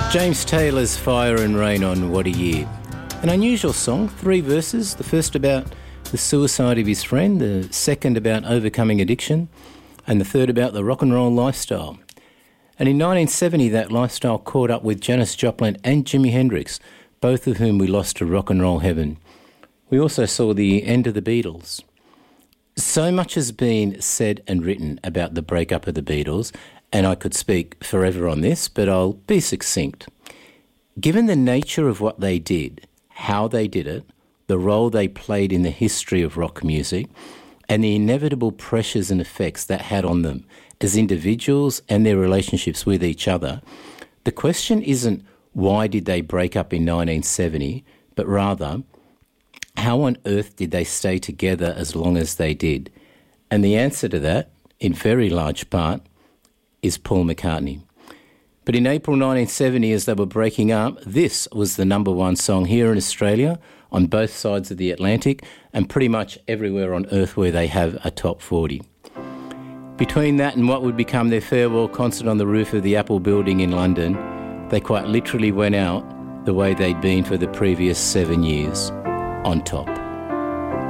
James Taylor's Fire and Rain on What a Year. An unusual song, 3 verses, the first about the suicide of his friend, the second about overcoming addiction, and the third about the rock and roll lifestyle. And in 1970 that lifestyle caught up with Janis Joplin and Jimi Hendrix, both of whom we lost to rock and roll heaven. We also saw the end of the Beatles. So much has been said and written about the breakup of the Beatles, and I could speak forever on this, but I'll be succinct. Given the nature of what they did, how they did it, the role they played in the history of rock music, and the inevitable pressures and effects that had on them as individuals and their relationships with each other, the question isn't why did they break up in 1970, but rather, how on earth did they stay together as long as they did? And the answer to that, in very large part, is Paul McCartney. But in April 1970, as they were breaking up, this was the number one song here in Australia, on both sides of the Atlantic, and pretty much everywhere on earth where they have a top 40. Between that and what would become their farewell concert on the roof of the Apple building in London, they quite literally went out the way they'd been for the previous 7 years, on top.